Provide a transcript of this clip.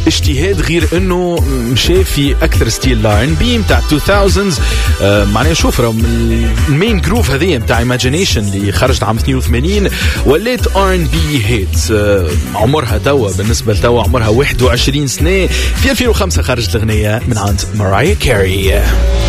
اجتهاد غير انه مشى في اكثر ستيل R&B متاع 2000s. معناها شوف المين جروف هذه متاع Imagination اللي خرجت عام 82 ولات R&B هيت. عمرها توا بالنسبة لتوا عمرها 21 سنة. في 2005 خرجت الأغنية من عند مارايا كاري.